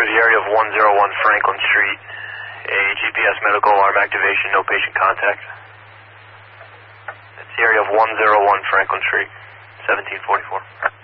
capture the area of 101 Franklin Street. A GPS medical alarm activation, no patient contact. It's the area of 101 Franklin Street, 1744.